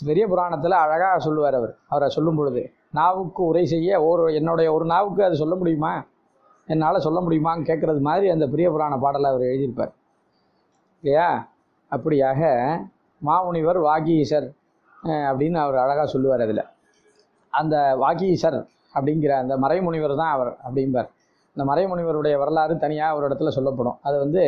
பெரிய புராணத்தில் அழகாக சொல்லுவார் அவரை சொல்லும் பொழுது, நாவுக்கு உரை செய்ய என்னுடைய ஒரு நாவுக்கு அது சொல்ல முடியுமா, என்னால் சொல்ல முடியுமான்னு கேட்குறது மாதிரி அந்த பெரிய புராண பாடலை அவர் எழுதியிருப்பார் இல்லையா. அப்படியாக மாமுனிவர் வாகீசர் அப்படின்னு அவர் அழகாக சொல்லுவார். அதில் அந்த வாகீசர் அப்படிங்கிற அந்த மறைமுனிவர் தான் அவர் அப்படிம்பார். இந்த மறைமுனிவருடைய வரலாறு தனியாக ஒரு இடத்துல சொல்லப்படும். அது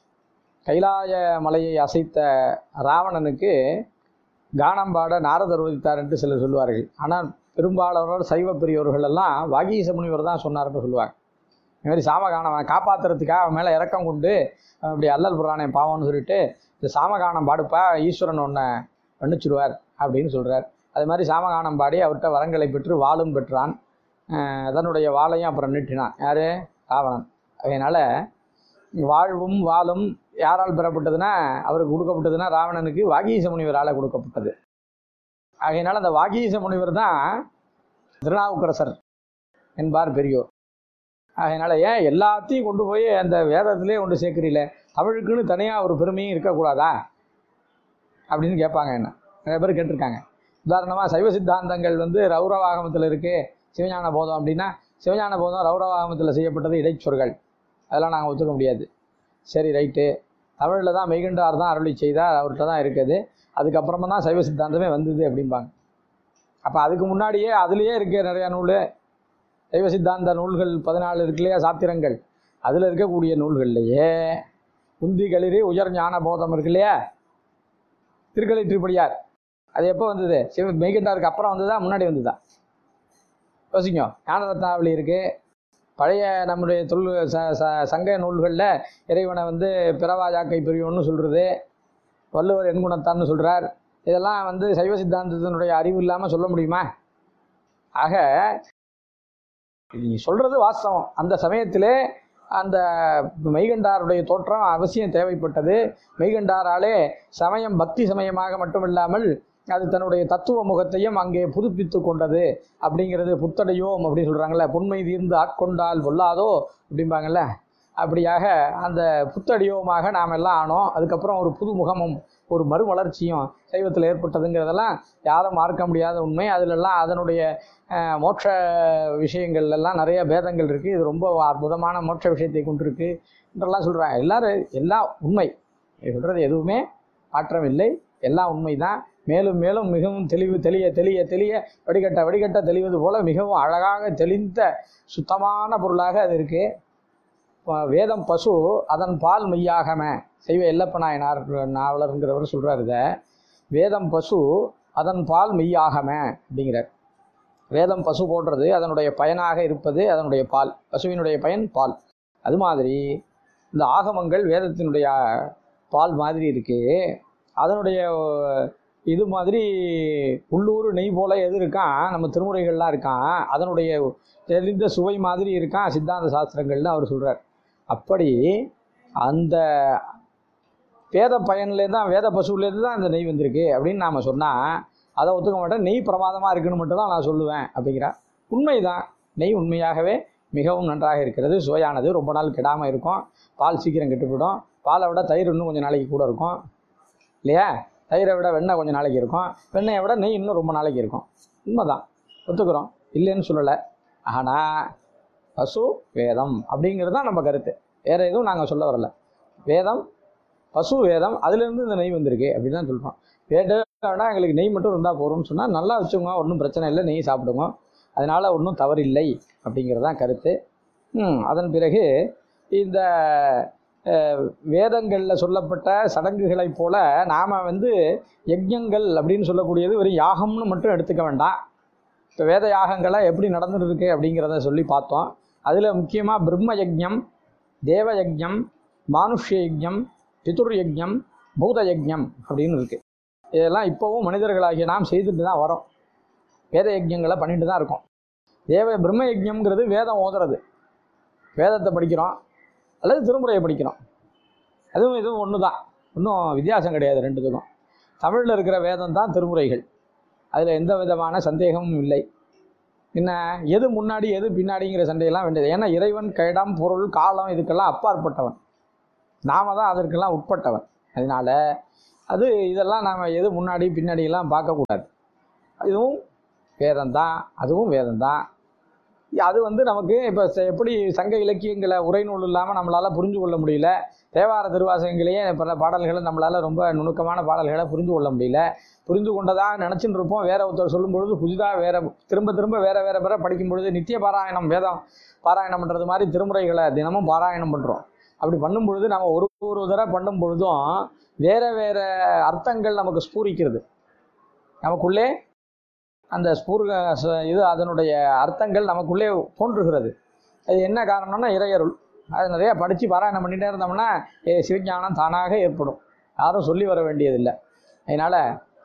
கைலாய மலையை அசைத்த ராவணனுக்கு கானம் பாட நாரதர் உதித்தார் என்று சிலர் சொல்லுவார்கள். ஆனால் பெரும்பாலானோர் சைவ பெரியோர்கள் எல்லாம் வாகீச முனிவர் தான் சொன்னார்னு சொல்லுவாங்க. இதுமாதிரி சாமகானம் காப்பாற்றுறதுக்காக அவன் மேலே இறக்கம் கொண்டு இப்படி அல்லல் புராணம் பாவம்னு சொல்லிட்டு இந்த சாமகானம் பாடுப்பா, ஈஸ்வரன் ஒன்றை மன்னிச்சுடுவார் அப்படின்னு சொல்கிறார். அது மாதிரி சாமகானம் பாடி அவர்கிட்ட வரங்களை பெற்று வாளும் பெற்றான். அதனுடைய வாளையும் அப்புறம் நீட்டினான். யார்? ராவணன். அதனால் வாழ்வும் வாளும் யாரால் பெறப்பட்டதுன்னா அவருக்கு கொடுக்கப்பட்டதுன்னா ராவணனுக்கு வாகீச முனிவரால் கொடுக்கப்பட்டது. ஆகையினால அந்த வாகீச முனிவர் தான் திருநாவுக்கரசர் என்பார் பெரியோர். அதனால் ஏன் எல்லாத்தையும் கொண்டு போய் அந்த வேதத்திலே கொண்டு சேர்க்குறீல, தமிழுக்குன்னு தனியாக ஒரு பெருமையும் இருக்கக்கூடாதா அப்படின்னு கேட்பாங்க. என்ன நிறைய பேர் கேட்டிருக்காங்க. உதாரணமாக சைவ சித்தாந்தங்கள் ரௌரவாகமத்தில் இருக்குது, சிவஞான போதம் அப்படின்னா சிவஞான போதம் ரௌரவாகமத்தில் செய்யப்பட்டது இடைச்சொற்கள், அதெல்லாம் நாங்கள் ஒத்துக்க முடியாது. சரி ரைட்டு, தமிழில் தான் மெய்கண்டார் தான் அருளி செய்தார், அவர்கிட்ட தான் இருக்குது, அதுக்கப்புறமா தான் சைவ சித்தாந்தமே வந்தது அப்படிம்பாங்க. அப்போ அதுக்கு முன்னாடியே அதுலேயே இருக்க நிறையா நூல், சைவ சித்தாந்த நூல்கள் 14 இருக்கு இல்லையா, சாத்திரங்கள், அதில் இருக்கக்கூடிய நூல்கள்லையே உந்தி களிறு உயர் ஞான போதம் இருக்கு இல்லையா, திருக்கலை திருப்படியார், அது எப்போ வந்தது? மெய்கண்டாருக்கு அப்புறம் வந்ததா முன்னாடி வந்ததா? யோசிங்க. ஞானரத்னாவளி இருக்குது. பழைய நம்முடைய சங்க நூல்களில் இறைவனை பிறவா யாக்கை பெரியோன்னு சொல்கிறது, வள்ளுவர் எண்குணத்தான்னு சொல்கிறார். இதெல்லாம் சைவ சித்தாந்தத்தினுடைய அறிவு இல்லாமல் சொல்ல முடியுமா? ஆக நீ சொல்கிறது வாஸ்தவம். அந்த சமயத்திலே அந்த மெய்கண்டாருடைய தோற்றம் அவசியம் தேவைப்பட்டது. மெய்கண்டாராலே சமயம் பக்தி சமயமாக மட்டுமில்லாமல் அது தன்னுடைய தத்துவ முகத்தையும் அங்கே புதுப்பித்து கொண்டது அப்படிங்கிறது. புத்தடையோம் அப்படின்னு சொல்கிறாங்கள்ல, புண்மை தீர்ந்து ஆட்கொண்டால் பொல்லாதோ அப்படிம்பாங்கள்ல, அப்படியாக அந்த புத்தடியோமாக நாம் எல்லாம் ஆனோம். அதுக்கப்புறம் ஒரு புது முகமும் ஒரு மறுமலர்ச்சியும் சைவத்தில் ஏற்பட்டதுங்கிறதெல்லாம் யாரும் மறக்க முடியாத உண்மை. அதிலெல்லாம் அதனுடைய மோட்ச விஷயங்கள்லாம் நிறைய பேதங்கள் இருக்குது. இது ரொம்ப அற்புதமான மோட்ச விஷயத்தை கொண்டிருக்கு என்றெல்லாம் சொல்கிறாங்க. எல்லாம் உண்மை, சொல்கிறது எதுவுமே மாற்றம் இல்லை, எல்லாம் உண்மை தான். மேலும் மேலும் மிகவும் தெளிய வடிகட்ட தெளிவது போல மிகவும் அழகாக தெளிந்த சுத்தமான பொருளாக அது இருக்குது. வேதம் பசு அதன் பால் மெய்யாகம, செய்வ எல்லப்ப நாயனார் நாவலருங்கிறவர் சொல்கிறார். இதை வேதம் பசு அதன் பால் மெய்யாகம அப்படிங்கிறார். வேதம் பசு போன்றது, அதனுடைய பயனாக இருப்பது அதனுடைய பால், பசுவினுடைய பயன் பால். அது மாதிரி இந்த ஆகமங்கள் வேதத்தினுடைய பால் மாதிரி இருக்குது. அதனுடைய இது மாதிரி உள்ளூர் நெய் போல எது இருக்கான், நம்ம திருமுறைகள்லாம் இருக்கான், அதனுடைய தெரிந்த சுவை மாதிரி இருக்கான் சித்தாந்த சாஸ்திரங்கள்னு அவர் சொல்கிறார். அப்படி அந்த வேத பயன்லேருந்து தான், வேத பசுவிலேருந்து தான் இந்த நெய் வந்திருக்கு அப்படின்னு நாம் சொன்னால் அதை ஒத்துக்க மாட்டேன். நெய் பிரமாதமாக இருக்குன்னு மட்டும் தான் நான் சொல்லுவேன் அப்படிங்கிறா. உண்மை தான், நெய் உண்மையாகவே மிகவும் நன்றாக இருக்கிறது, சுவையானது, ரொம்ப நாள் கெடாமல் இருக்கும், பால் சீக்கிரம் கெட்டுப்படும். பாலை விட தயிர் இன்னும் கொஞ்சம் நாளைக்கு கூட இருக்கும் இல்லையா, தயிரை விட வெண்ணெய் கொஞ்சம் நாளைக்கு இருக்கும், வெண்ணெயை விட நெய் இன்னும் ரொம்ப நாளைக்கு இருக்கும். உண்மை தான், ஒத்துக்கிறோம், இல்லைன்னு சொல்லலை. ஆனால் பசு வேதம் அப்படிங்கிறது தான் நம்ம கருத்து, வேறு எதுவும் நாங்கள் சொல்ல வரல. வேதம் பசு வேதம், அதுலேருந்து இந்த நெய் வந்திருக்கு அப்படின்னு தான் சொல்கிறோம். வேண்டாம் எங்களுக்கு நெய் மட்டும் இருந்தால் போகிறோம்னு சொன்னால் நல்லா வச்சுக்கோங்க, ஒன்றும் பிரச்சனை இல்லை, நெய் சாப்பிடுங்க, அதனால் ஒன்றும் தவறில்லை அப்படிங்கிறதான் கருத்து. அதன் பிறகு இந்த வேதங்களில் சொல்லப்பட்ட சடங்குகளைப் போல நாம் யஜ்ஞங்கள் அப்படின்னு சொல்லக்கூடியது வெறும் யாகம்னு மட்டும் எடுத்துக்க வேண்டாம். இப்போ வேத யாகங்களை எப்படி நடந்துட்டு இருக்கு அப்படிங்கிறத சொல்லி பார்த்தோம். அதில் முக்கியமாக பிரம்ம யஜ்ஞம், தேவ யஜ்ஞம், மானுஷ்ய யஜ்ஞம், பிதுர் யஜ்ஞம், பூத யஜ்ஞம் அப்படின்னு இருக்குது. இதெல்லாம் இப்போவும் மனிதர்களாகிய நாம் செய்துட்டு தான் வரோம், வேத யஜ்ஞங்களை பண்ணிட்டு தான் இருக்கோம். பிரம்ம யஜ்ஞம்ங்கிறது வேதம் ஓதுறது, வேதத்தை படிக்கிறோம் அல்லது திருமுறையை படிக்கிறோம், அதுவும் இதுவும் ஒன்று தான், ஒன்றும் வித்தியாசம் கிடையாது ரெண்டுத்துக்கும். தமிழில் இருக்கிற வேதம் தான் திருமுறைகள், அதில் எந்த விதமான சந்தேகமும் இல்லை. என்ன எது முன்னாடி எது பின்னாடிங்கிற சண்டையெல்லாம் வேண்டியது. ஏன்னா இறைவன் இடம் பொருள் காலம் இதுக்கெல்லாம் அப்பாற்பட்டவன், நாம தான் அதற்கெல்லாம் உட்பட்டவன். அதனால் அது இதெல்லாம் நாம் எது முன்னாடி பின்னாடியெல்லாம் பார்க்கக்கூடாது. இதுவும் வேதம்தான், அதுவும் வேதம்தான். அது நமக்கு இப்போ எப்படி சங்க இலக்கியங்களை உரைநூல் இல்லாமல் நம்மளால் புரிஞ்சு கொள்ள முடியல, தேவார திருவாசகங்களையே பல பாடல்களை நம்மளால் ரொம்ப நுணுக்கமான பாடல்களை புரிந்து கொள்ள முடியல. புரிந்து கொண்டதாக நினச்சின்னு இருப்போம். வேற ஒருத்தர் சொல்லும் பொழுது புதிதாக வேற திரும்ப திரும்ப வேற வேற வேற படிக்கும் பொழுது நித்திய பாராயணம், வேதம் பாராயணம் பண்ணுறது மாதிரி திருமுறைகளை தினமும் பாராயணம் பண்ணுறோம். அப்படி பண்ணும் பொழுது நம்ம ஒரு தடவை பண்ணும் பொழுதும் வேற வேற அர்த்தங்கள் நமக்கு ஸ்பூரிக்கிறது. நமக்குள்ளே அந்த இது அதனுடைய அர்த்தங்கள் நமக்குள்ளே தோன்றுகிறது. அது என்ன காரணம்னா இறையருள். அது நிறையா படித்து பாராயணம் பண்ணிகிட்டே இருந்தோம்னா சிவஞானம் தானாக ஏற்படும். யாரும் சொல்லி வர வேண்டியதில்லை. அதனால்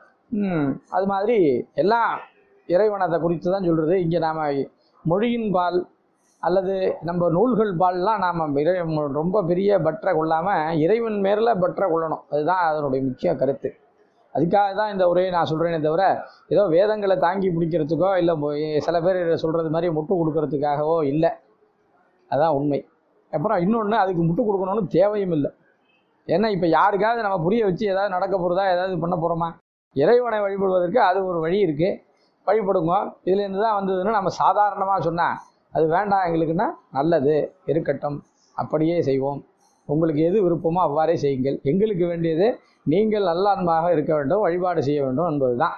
அது மாதிரி எல்லாம் இறைவனத்தை குறித்து தான் சொல்கிறது. இங்கே நாம் மொழியின் பால் அல்லது நம்ம நூல்கள் பால்லாம் நாம் ரொம்ப பெரிய பற்றை கொள்ளாமல் இறைவன் மேலே பற்றை கொள்ளணும். அதுதான் அதனுடைய முக்கிய கருத்து. அதுக்காக தான் இந்த உரையை நான் சொல்கிறேனே தவிர ஏதோ வேதங்களை தாங்கி பிடிக்கிறதுக்கோ இல்லை சில பேர் சொல்கிறது மாதிரி முட்டு கொடுக்கறதுக்காகவோ இல்லை. அதுதான் உண்மை. அப்புறம் இன்னொன்று, அதுக்கு முட்டு கொடுக்கணும்னு தேவையும் இல்லை. ஏன்னா இப்போ யாருக்காவது நம்ம புரிய வச்சு ஏதாவது நடக்க போகிறதா, ஏதாவது பண்ண போகிறோமா? இறைவனை வழிபடுவதற்கு அது ஒரு வழி இருக்குது, வழிபடுங்க. இதுலேருந்து தான் வந்ததுன்னு நம்ம சாதாரணமாக சொன்னால் அது வேண்டாம் எங்களுக்குன்னா நல்லது, இருக்கட்டும், அப்படியே செய்வோம். உங்களுக்கு எது விருப்பமோ அவ்வாறே செய்யுங்கள். எங்களுக்கு வேண்டியது நீங்கள் நல்ல அன்பாக இருக்க வேண்டும், வழிபாடு செய்ய வேண்டும் என்பது தான்.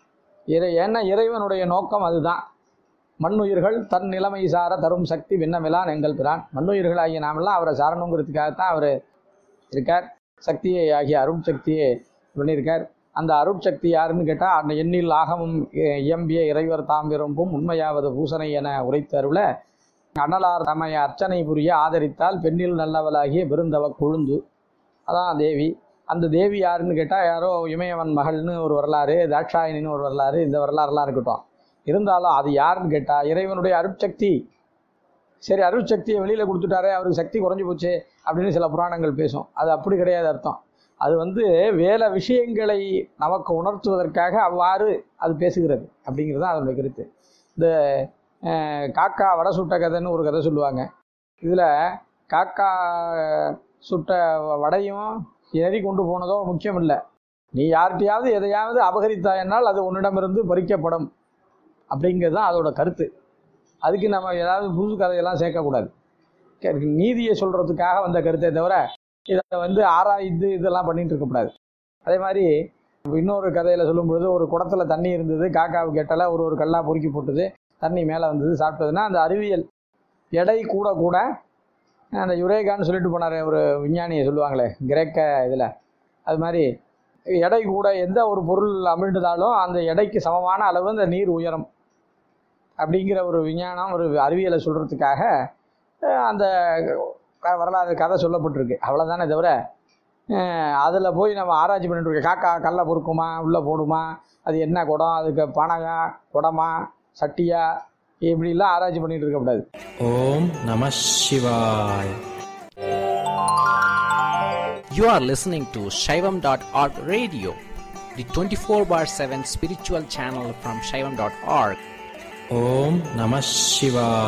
ஏன்னா இறைவனுடைய நோக்கம் அதுதான். மண்ணுயிர்கள் தன் நிலைமை சார தரும் சக்தி விண்ணமிலான் எங்கள் பிரான். மண்ணுயிர்களாகிய நாமெல்லாம் அவரை சாரணுங்கிறதுக்காகத்தான் அவர் இருக்கார். சக்தியை ஆகிய அருட்சக்தியை பண்ணியிருக்கார். அந்த அருட்சக்தி யாருன்னு கேட்டால், அந்த எண்ணில் ஆகமும் இயம்பிய இறைவர் தாம் விரும்பும் உண்மையாவது பூசனை என உரைத்தருள அனலார் தமைய அர்ச்சனை புரிய ஆதரித்தால் பெண்ணில் நல்லவளாகிய பெருந்தவ கொழுந்து. அதான் தேவி. அந்த தேவி யாருன்னு கேட்டால், யாரோ இமயவன் மகள்னு ஒரு வரலாறு, தாட்சாயினின்னு ஒரு வரலாறு, இந்த வரலாறுலாம் இருக்கட்டும். இருந்தாலும் அது யாருன்னு கேட்டால் இறைவனுடைய அருட்சக்தி. சரி, அருட்சக்தியை வெளியில் கொடுத்துட்டாரே, அவருக்கு சக்தி குறைஞ்சி போச்சு அப்படின்னு சில புராணங்கள் பேசும். அது அப்படி கிடையாது அர்த்தம். அது வேலை விஷயங்களை நமக்கு உணர்த்துவதற்காக அவ்வாறு அது பேசுகிறது அப்படிங்கிறது தான் அதனுடைய கருத்து. இந்த காக்கா வடை சுட்ட கதைன்னு ஒரு கதை சொல்லுவாங்க. இதில் காக்கா சுட்ட வடையும் எரி கொண்டு போனதோ முக்கியம் இல்லை. நீ யார்கிட்டையாவது எதையாவது அபகரித்தாயனால் அது உன்னிடமிருந்து பறிக்கப்படும் அப்படிங்கிறது தான் அதோட கருத்து. அதுக்கு நம்ம ஏதாவது புது கதையெல்லாம் சேர்க்கக்கூடாது. நீதியை சொல்கிறதுக்காக வந்த கருத்தை தவிர இதை ஆராய்ந்து இதெல்லாம் பண்ணிட்டு இருக்கக்கூடாது. அதே மாதிரி இன்னொரு கதையில் சொல்லும் பொழுது, ஒரு குடத்துல தண்ணி இருந்தது, காக்காவுக்கு எட்டலை, ஒரு கல்லாக பொறுக்கி போட்டுது, தண்ணி மேலே வந்தது, சாப்பிட்டதுன்னா அந்த அறிவியல் எடை கூட கூட அந்த யுரேகான்னு சொல்லிட்டு போனார் ஒரு விஞ்ஞானியை சொல்லுவாங்களே கிரேக்க இதில். அது மாதிரி எடை கூட எந்த ஒரு பொருள் அமிழ்ந்தாலும் அந்த எடைக்கு சமமான அளவு அந்த நீர் உயரும் அப்படிங்கிற ஒரு விஞ்ஞானம், ஒரு அறிவியலை சொல்கிறதுக்காக அந்த வரலாறு கதை சொல்லப்பட்டிருக்கு. அவ்வளோதானே தவிர அதில் போய் நம்ம ஆராய்ச்சி பண்ணிட்டு இருக்கோம். காக்கா கல்லை பொறுக்குமா, உள்ளே போடுமா, அது என்ன குடம், அதுக்கு பனகா குடமா சட்டியா, இப்படிலாம் ஆராய்ச்சி பண்ணிட்டு இருக்கக்கூடாது. ஓம் நம சிவாய். You are listening to Shaivam.org radio, the 24/7 spiritual channel from Shaivam.org. Om Namah Shivaya.